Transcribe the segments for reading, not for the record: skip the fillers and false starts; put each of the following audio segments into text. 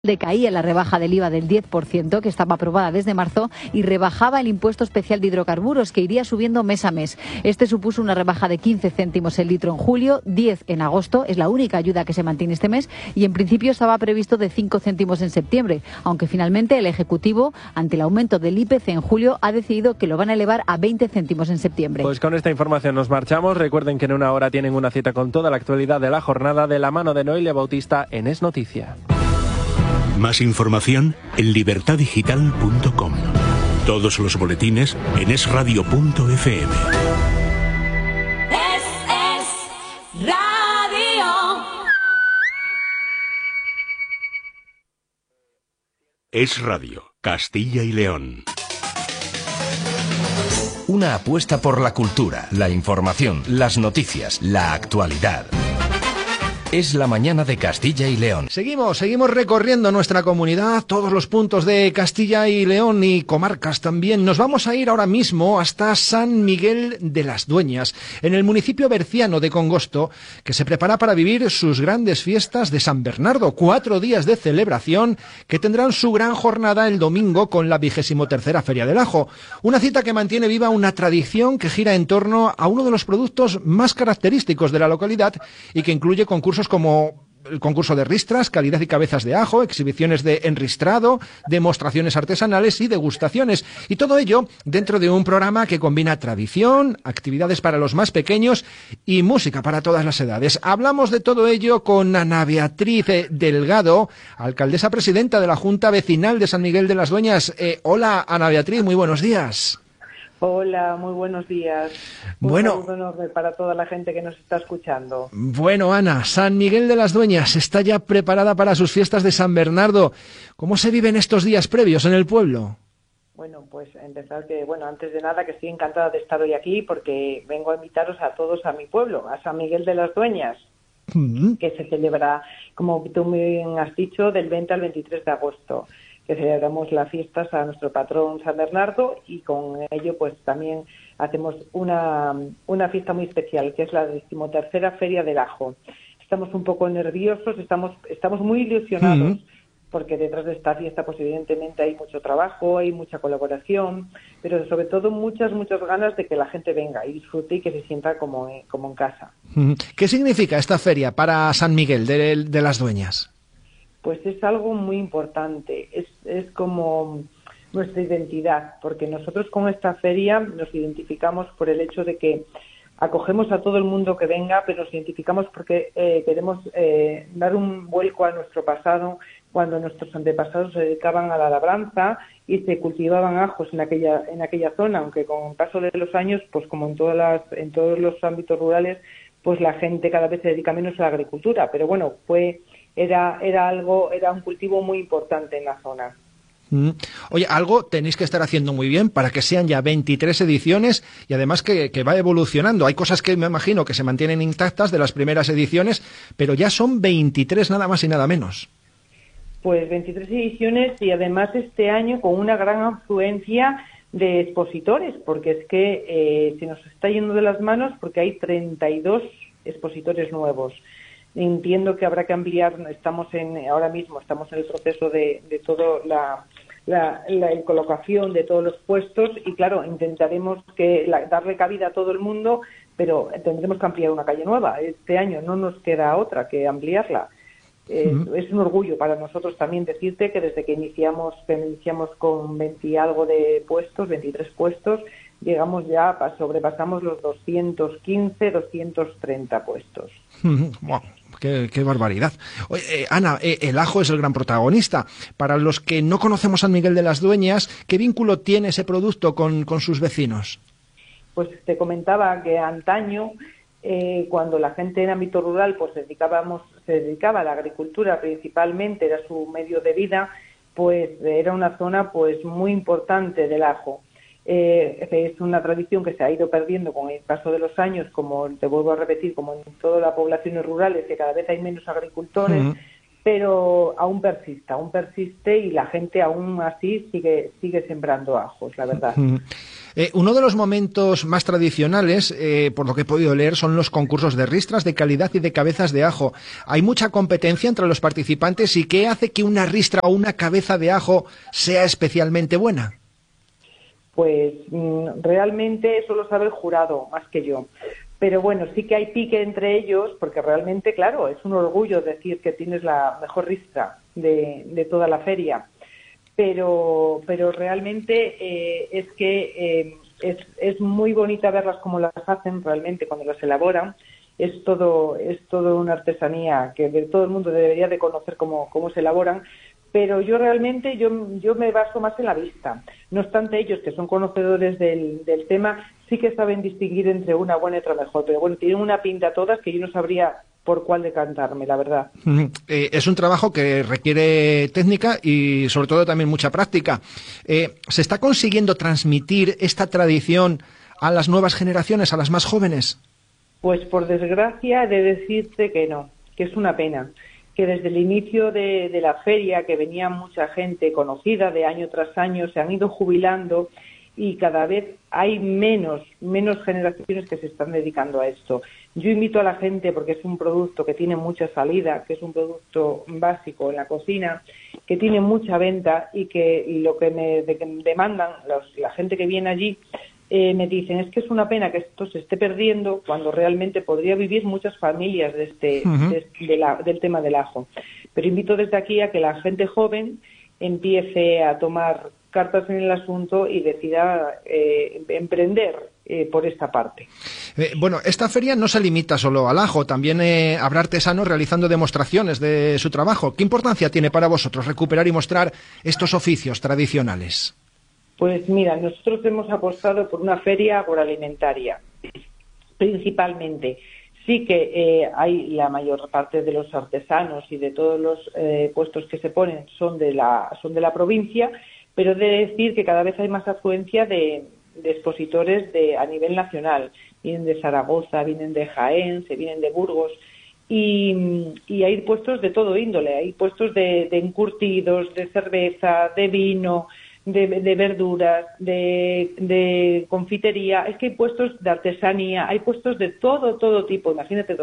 Decaía la rebaja del IVA del 10%, que estaba aprobada desde marzo, y rebajaba el impuesto especial de hidrocarburos, que iría subiendo mes a mes. Este supuso una rebaja de 15 céntimos el litro en julio, 10 en agosto, es la única ayuda que se mantiene este mes, y en principio estaba previsto de 5 céntimos en septiembre, aunque finalmente el Ejecutivo, ante el aumento del IPC en julio, ha decidido que lo van a elevar a 20 céntimos en septiembre. Pues con esta información nos marchamos. Recuerden que en una hora tienen una cita con toda la actualidad de la jornada de la mano de Noelia Bautista en Es Noticia. Más información en libertadigital.com. Todos los boletines en esradio.fm. Es Radio. Es Radio, Castilla y León. Una apuesta por la cultura, la información, las noticias, la actualidad. Es la mañana de Castilla y León. Seguimos recorriendo nuestra comunidad, todos los puntos de Castilla y León y comarcas también. Nos vamos a ir ahora mismo hasta San Miguel de las Dueñas, en el municipio berciano de Congosto, que se prepara para vivir sus grandes fiestas de San Bernardo. 4 días de celebración que tendrán su gran jornada el domingo con la 23ª Feria del Ajo. Una cita que mantiene viva una tradición que gira en torno a uno de los productos más característicos de la localidad y que incluye concursos como el concurso de ristras, calidad y cabezas de ajo, exhibiciones de enristrado, demostraciones artesanales y degustaciones. Y todo ello dentro de un programa que combina tradición, actividades para los más pequeños y música para todas las edades. Hablamos de todo ello con Ana Beatriz Delgado, alcaldesa presidenta de la Junta Vecinal de San Miguel de las Dueñas. Hola, Ana Beatriz, muy buenos días. Hola, muy buenos días. Un saludo enorme para toda la gente que nos está escuchando. Bueno, Ana, San Miguel de las Dueñas está ya preparada para sus fiestas de San Bernardo. ¿Cómo se viven estos días previos en el pueblo? Bueno, pues empezar que, antes de nada que estoy encantada de estar hoy aquí porque vengo a invitaros a todos a mi pueblo, a San Miguel de las Dueñas, que se celebra, como tú bien has dicho, del 20 al 23 de agosto. Que celebramos las fiestas a nuestro patrón San Bernardo y con ello pues también hacemos una fiesta muy especial, que es la 13ª Feria del Ajo. Estamos un poco nerviosos, estamos muy ilusionados, porque detrás de esta fiesta pues evidentemente hay mucho trabajo, hay mucha colaboración, pero sobre todo muchas ganas de que la gente venga y disfrute y que se sienta como en casa. ¿Qué significa esta feria para San Miguel de las Dueñas? Pues es algo muy importante, es como nuestra identidad, porque nosotros con esta feria nos identificamos por el hecho de que acogemos a todo el mundo que venga, pero nos identificamos porque queremos dar un vuelco a nuestro pasado, cuando nuestros antepasados se dedicaban a la labranza y se cultivaban ajos en aquella zona, aunque con el paso de los años, pues como en todos los ámbitos rurales, pues la gente cada vez se dedica menos a la agricultura, pero bueno, era un cultivo muy importante en la zona. Oye, algo tenéis que estar haciendo muy bien para que sean ya 23 ediciones y además que va evolucionando. Hay cosas que me imagino que se mantienen intactas de las primeras ediciones, pero ya son 23 nada más y nada menos. Pues 23 ediciones y además este año con una gran afluencia de expositores, porque es que se nos está yendo de las manos porque hay 32 expositores nuevos. Entiendo que habrá que ampliar, ahora mismo estamos en el proceso de todo la colocación de todos los puestos y claro, intentaremos darle cabida a todo el mundo, pero tendremos que ampliar una calle nueva. Este año no nos queda otra que ampliarla. Es un orgullo para nosotros también decirte que desde que iniciamos con 20 y algo de puestos, 23 puestos, sobrepasamos los 215, 230 puestos. Wow. Qué barbaridad. Oye, Ana, el ajo es el gran protagonista. Para los que no conocemos San Miguel de las Dueñas, ¿qué vínculo tiene ese producto con sus vecinos? Pues te comentaba que antaño, cuando la gente en ámbito rural pues se dedicaba a la agricultura principalmente, era su medio de vida, pues era una zona pues muy importante del ajo. Es una tradición que se ha ido perdiendo con el paso de los años, como te vuelvo a repetir, como en todas las poblaciones rurales, que cada vez hay menos agricultores, pero aún persiste y la gente aún así sigue sembrando ajos, la verdad. Uno de los momentos más tradicionales, por lo que he podido leer, son los concursos de ristras de calidad y de cabezas de ajo. Hay mucha competencia entre los participantes, ¿y qué hace que una ristra o una cabeza de ajo sea especialmente buena? Pues realmente eso lo sabe el jurado, más que yo. Pero bueno, sí que hay pique entre ellos, porque realmente, claro, es un orgullo decir que tienes la mejor ristra de toda la feria. Pero realmente es que es muy bonita verlas como las hacen realmente cuando las elaboran. Es todo una artesanía que todo el mundo debería de conocer cómo se elaboran. Pero yo realmente yo me baso más en la vista. No obstante, ellos, que son conocedores del tema, sí que saben distinguir entre una buena y otra mejor. Pero bueno, tienen una pinta todas que yo no sabría por cuál decantarme, la verdad. Es un trabajo que requiere técnica y sobre todo también mucha práctica. ¿Se está consiguiendo transmitir esta tradición a las nuevas generaciones, a las más jóvenes? Pues por desgracia he de decirte que no, que es una pena. Que desde el inicio de la feria, que venía mucha gente conocida de año tras año, se han ido jubilando y cada vez hay menos generaciones que se están dedicando a esto. Yo invito a la gente, porque es un producto que tiene mucha salida, que es un producto básico en la cocina, que tiene mucha venta y lo que me demandan la gente que viene allí, me dicen, es que es una pena que esto se esté perdiendo cuando realmente podría vivir muchas familias del tema del ajo. Pero invito desde aquí a que la gente joven empiece a tomar cartas en el asunto y decida emprender por esta parte. Bueno, esta feria no se limita solo al ajo, también habrá artesanos realizando demostraciones de su trabajo. ¿Qué importancia tiene para vosotros recuperar y mostrar estos oficios tradicionales? Pues mira, nosotros hemos apostado por una feria agroalimentaria, principalmente. Sí que hay la mayor parte de los artesanos y de todos los puestos que se ponen son de la provincia, pero he de decir que cada vez hay más afluencia de expositores a nivel nacional. Vienen de Zaragoza, vienen de Jaén, se vienen de Burgos. Y hay puestos de todo índole, hay puestos de encurtidos, de cerveza, de vino, de verduras, de confitería. Es que hay puestos de artesanía, hay puestos de todo tipo. Imagínate,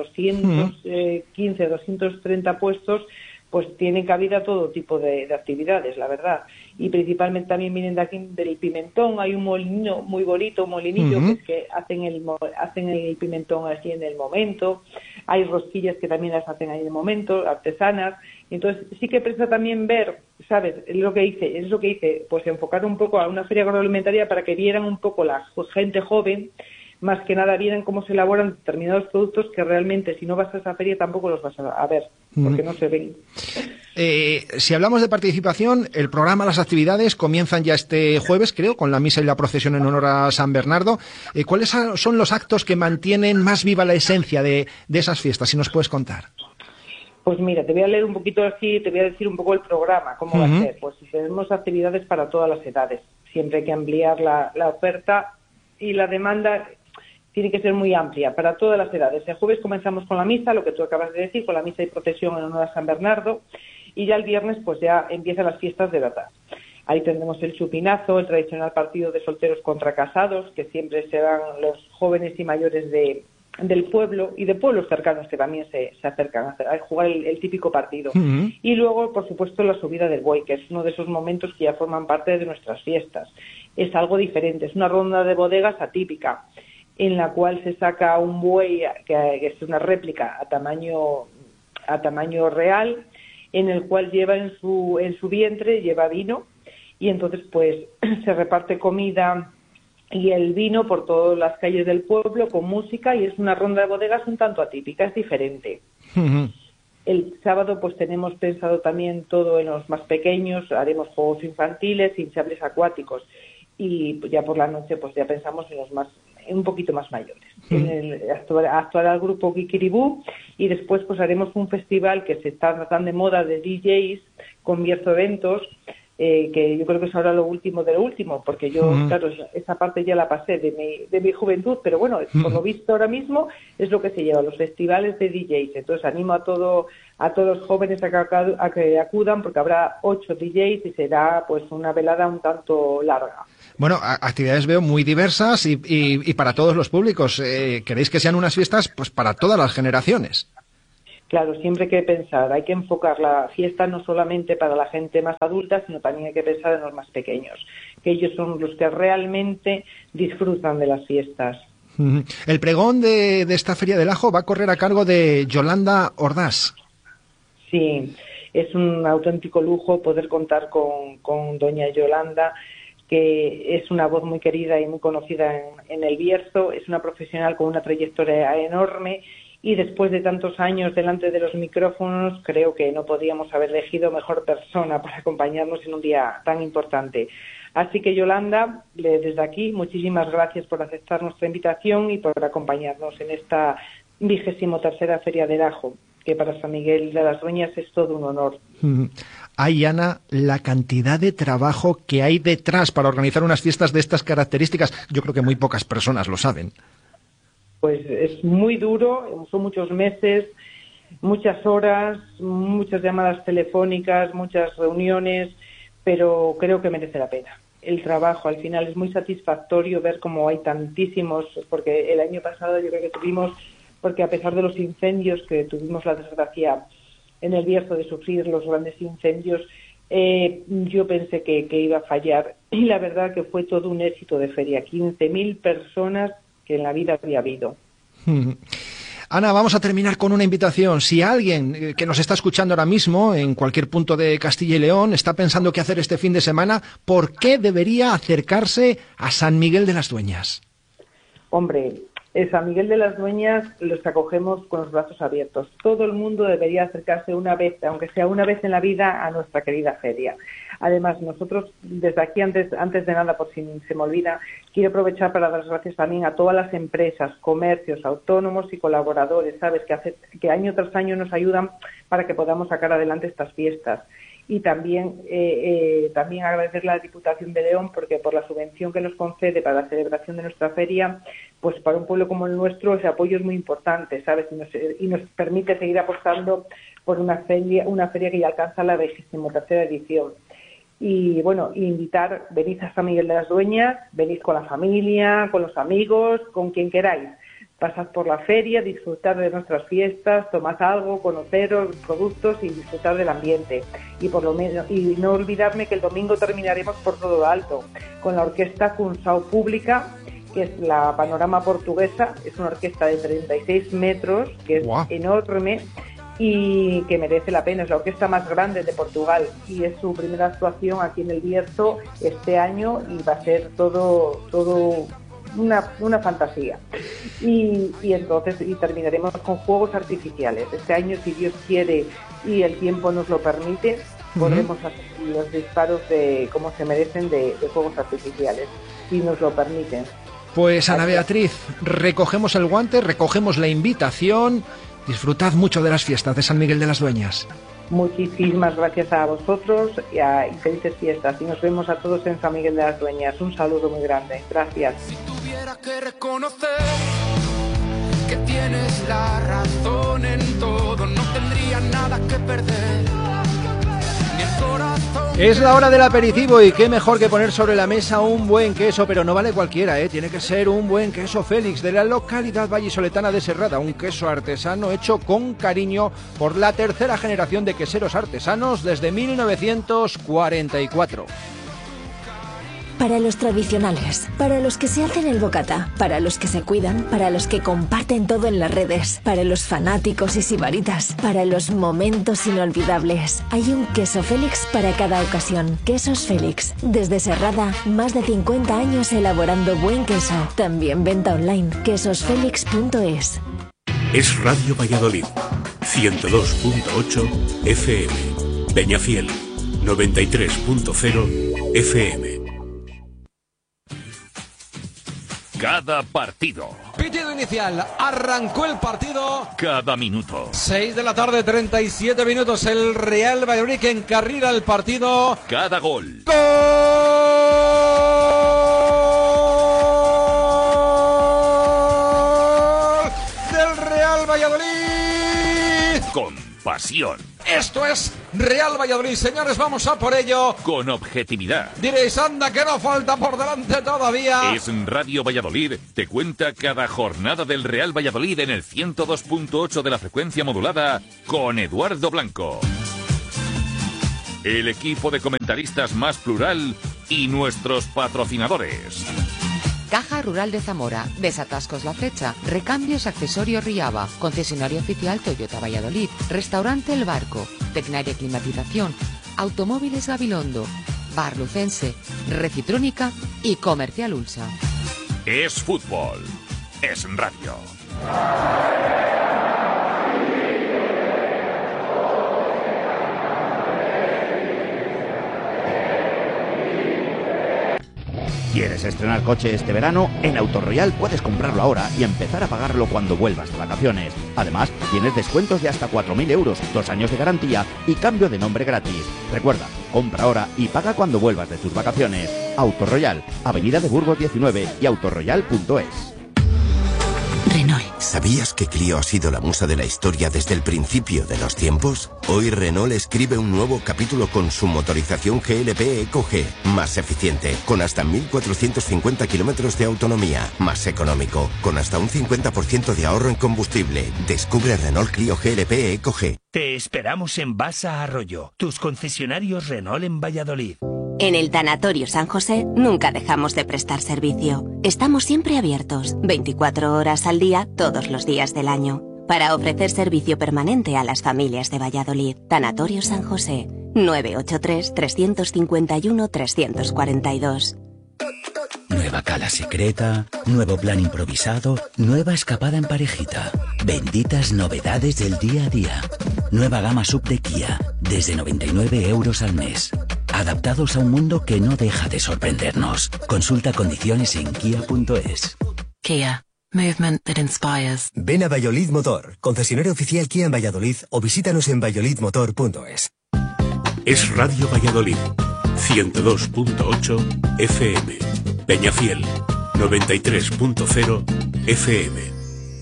215, 230 puestos, pues tienen cabida todo tipo de actividades, la verdad. Y principalmente también vienen de aquí del pimentón. Hay un molinillo muy bonito, un molinillo, que es que hacen el pimentón así en el momento. Hay rosquillas que también las hacen ahí en el momento, artesanas. Entonces sí que presta también ver, ¿sabes? Es lo que hice, pues enfocar un poco a una feria agroalimentaria para que vieran un poco la gente joven, más que nada vieran cómo se elaboran determinados productos que realmente si no vas a esa feria tampoco los vas a ver, porque no se ven. Si hablamos de participación, el programa, las actividades comienzan ya este jueves, creo, con la misa y la procesión en honor a San Bernardo. ¿Cuáles son los actos que mantienen más viva la esencia de esas fiestas? Si nos puedes contar. Pues mira, te voy a leer un poquito así, te voy a decir un poco el programa, cómo va a ser. Pues tenemos actividades para todas las edades. Siempre hay que ampliar la oferta y la demanda tiene que ser muy amplia para todas las edades. El jueves comenzamos con la misa, lo que tú acabas de decir, con la misa y procesión en honor a San Bernardo, y ya el viernes pues ya empiezan las fiestas de verdad. Ahí tendremos el chupinazo, el tradicional partido de solteros contra casados, que siempre serán los jóvenes y mayores del pueblo y de pueblos cercanos que también se acercan a jugar el típico partido. Y luego, por supuesto, la subida del buey, que es uno de esos momentos que ya forman parte de nuestras fiestas. Es algo diferente, es una ronda de bodegas atípica, en la cual se saca un buey que es una réplica a tamaño real, en el cual lleva en su vientre lleva vino, y entonces pues se reparte comida y el vino por todas las calles del pueblo con música, y es una ronda de bodegas un tanto atípica, es diferente. El sábado pues tenemos pensado también todo en los más pequeños, haremos juegos infantiles, hinchables acuáticos, y ya por la noche pues ya pensamos en los más un poquito más mayores. Actuará el grupo Kikiribú, y después pues haremos un festival que se está tan de moda de DJs con Bierzo Eventos, que yo creo que es ahora lo último de lo último, porque yo, claro, esa parte ya la pasé de mi juventud, pero bueno, por lo visto ahora mismo es lo que se lleva, los festivales de DJs. Entonces animo a todo a todos los jóvenes a que acudan, porque habrá 8 DJs y será pues una velada un tanto larga. Bueno, actividades veo muy diversas y para todos los públicos. ¿Queréis que sean unas fiestas pues para todas las generaciones? Claro, siempre hay que pensar, hay que enfocar la fiesta no solamente para la gente más adulta, sino también hay que pensar en los más pequeños, que ellos son los que realmente disfrutan de las fiestas. El pregón de esta Feria del Ajo va a correr a cargo de Yolanda Ordaz. Sí, es un auténtico lujo poder contar con doña Yolanda, que es una voz muy querida y muy conocida en el Bierzo, es una profesional con una trayectoria enorme. Y después de tantos años delante de los micrófonos, creo que no podíamos haber elegido mejor persona para acompañarnos en un día tan importante. Así que, Yolanda, desde aquí, muchísimas gracias por aceptar nuestra invitación y por acompañarnos en esta 23ª Feria del Ajo, que para San Miguel de las Dueñas es todo un honor. Ay, Ana, la cantidad de trabajo que hay detrás para organizar unas fiestas de estas características, yo creo que muy pocas personas lo saben. Pues es muy duro, son muchos meses, muchas horas, muchas llamadas telefónicas, muchas reuniones, pero creo que merece la pena. El trabajo al final es muy satisfactorio ver cómo hay tantísimos, porque el año pasado yo creo que tuvimos, porque a pesar de los incendios que tuvimos la desgracia en el Bierzo de sufrir los grandes incendios, yo pensé que iba a fallar y la verdad que fue todo un éxito de feria, 15.000 personas que en la vida había habido. Ana, vamos a terminar con una invitación. Si alguien que nos está escuchando ahora mismo en cualquier punto de Castilla y León está pensando qué hacer este fin de semana, ¿por qué debería acercarse a San Miguel de las Dueñas? Hombre, en San Miguel de las Dueñas los acogemos con los brazos abiertos. Todo el mundo debería acercarse una vez, aunque sea una vez en la vida, a nuestra querida feria. Además, nosotros, desde aquí, antes de nada, por si se me olvida, quiero aprovechar para dar las gracias también a todas las empresas, comercios, autónomos y colaboradores, ¿sabes?, que año tras año nos ayudan para que podamos sacar adelante estas fiestas. Y también agradecerle a la Diputación de León, porque por la subvención que nos concede para la celebración de nuestra feria, pues para un pueblo como el nuestro ese apoyo es muy importante, ¿sabes? Y nos permite seguir apostando por una feria que ya alcanza la 23ª edición. Y bueno, invitar, venid a San Miguel de las Dueñas, venid con la familia, con los amigos, con quien queráis. Pasad por la feria, disfrutar de nuestras fiestas, tomad algo, conoceros los productos y disfrutar del ambiente. Y no olvidarme que el domingo terminaremos por todo lo alto, con la orquesta Cunsao Pública, que es la Panorama Portuguesa, es una orquesta de 36 metros, que es enorme y que merece la pena, es la orquesta más grande de Portugal y es su primera actuación aquí en el Bierzo este año y va a ser todo una fantasía. Y entonces terminaremos con fuegos artificiales. Este año, si Dios quiere y el tiempo nos lo permite, podremos hacer los disparos como se merecen de fuegos artificiales, si nos lo permiten. Pues Ana Beatriz, recogemos el guante, recogemos la invitación. Disfrutad mucho de las fiestas de San Miguel de las Dueñas. Muchísimas gracias a vosotros y felices fiestas. Y nos vemos a todos en San Miguel de las Dueñas. Un saludo muy grande. Gracias. Si tuviera que reconocer que tienes la razón en todo, no tendría nada que perder. Es la hora del aperitivo y qué mejor que poner sobre la mesa un buen queso, pero no vale cualquiera, tiene que ser un buen queso Félix de la localidad vallisoletana de Serrada, un queso artesano hecho con cariño por la tercera generación de queseros artesanos desde 1944. Para los tradicionales, para los que se hacen el bocata, para los que se cuidan, para los que comparten todo en las redes, para los fanáticos y sibaritas, para los momentos inolvidables. Hay un queso Félix para cada ocasión. Quesos Félix. Desde Serrada, más de 50 años elaborando buen queso. También venta online, quesosfelix.es. Es Radio Valladolid, 102.8 FM. Peñafiel, 93.0 FM. Cada partido. Pitido inicial. Arrancó el partido. Cada minuto. 6 de la tarde, 37 minutos. El Real Valladolid que encarrila el partido. Cada gol. ¡Gol! Del Real Valladolid. Con pasión. Esto es Real Valladolid, señores, vamos a por ello. Con objetividad. Diréis, anda, que no falta por delante todavía. Es Radio Valladolid, te cuenta cada jornada del Real Valladolid en el 102.8 de la frecuencia modulada con Eduardo Blanco. El equipo de comentaristas más plural y nuestros patrocinadores. Caja Rural de Zamora, Desatascos La Flecha, Recambios Accesorios Riaba, Concesionario Oficial Toyota Valladolid, Restaurante El Barco, Tecnaria Climatización, Automóviles Gabilondo, Bar Lucense, Recitrónica y Comercial Ulsa. Es fútbol, es radio. ¿Quieres estrenar coche este verano? En Autoroyal puedes comprarlo ahora y empezar a pagarlo cuando vuelvas de vacaciones. Además, tienes descuentos de hasta 4.000 euros, 2 años de garantía y cambio de nombre gratis. Recuerda, compra ahora y paga cuando vuelvas de tus vacaciones. Autoroyal, Avenida de Burgos 19 y autoroyal.es. Renault. ¿Sabías que Clio ha sido la musa de la historia desde el principio de los tiempos? Hoy Renault escribe un nuevo capítulo con su motorización GLP EcoG, más eficiente, con hasta 1.450 kilómetros de autonomía, más económico, con hasta un 50% de ahorro en combustible. Descubre Renault Clio GLP EcoG. Te esperamos en Basa Arroyo, tus concesionarios Renault en Valladolid. En el Tanatorio San José nunca dejamos de prestar servicio. Estamos siempre abiertos, 24 horas al día, todos los días del año, para ofrecer servicio permanente a las familias de Valladolid. Tanatorio San José, 983-351-342. Nueva cala secreta, nuevo plan improvisado, nueva escapada en parejita. Benditas novedades del día a día. Nueva gama sub de Kia, desde 99 euros al mes. Adaptados a un mundo que no deja de sorprendernos. Consulta condiciones en kia.es. Kia. Movement that inspires. Ven a Valladolid Motor, concesionario oficial Kia en Valladolid, o visítanos en valladolidmotor.es. Es Radio Valladolid, 102.8 FM. Peñafiel, 93.0 FM.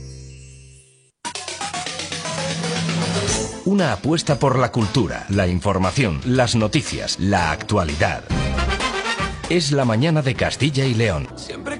Una apuesta por la cultura, la información, las noticias, la actualidad. Es la mañana de Castilla y León. Siempre